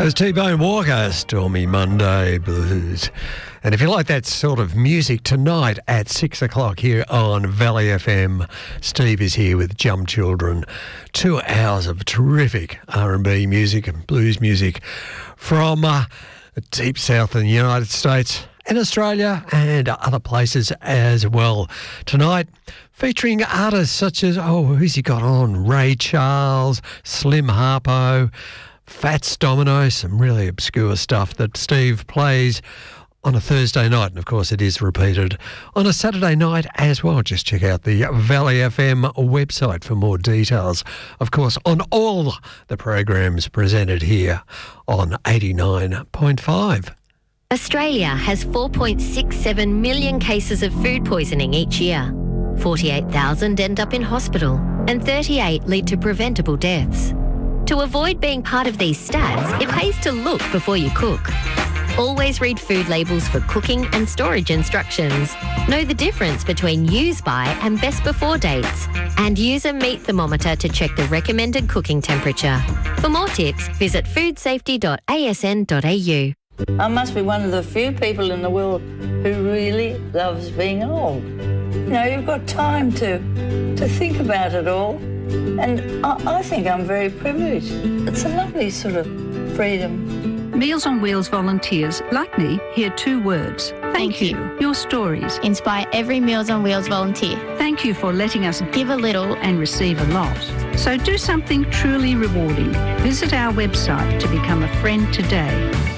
There's T-Bone Walker, Stormy Monday Blues. And if you like that sort of music tonight at 6 o'clock here on Valley FM, Steve is here with Jump Children. 2 hours of terrific R&B music and blues music from deep south in the United States and Australia and other places as well. Tonight, featuring artists such as, who's he got on? Ray Charles, Slim Harpo, Fats Domino, some really obscure stuff that Steve plays on a Thursday night. And, of course, it is repeated on a Saturday night as well. Just check out the Valley FM website for more details, of course, on all the programs presented here on 89.5. Australia has 4.67 million cases of food poisoning each year. 48,000 end up in hospital and 38 lead to preventable deaths. To avoid being part of these stats, it pays to look before you cook. Always read food labels for cooking and storage instructions. Know the difference between use by and best before dates. And use a meat thermometer to check the recommended cooking temperature. For more tips, visit foodsafety.asn.au. I must be one of the few people in the world who really loves being old. You know, you've got time to think about it all. And I think I'm very privileged. It's a lovely sort of freedom. Meals on Wheels volunteers, like me, hear 2 words. Thank you. Your stories inspire every Meals on Wheels volunteer. Thank you for letting us give a little and receive a lot. So do something truly rewarding. Visit our website to become a friend today.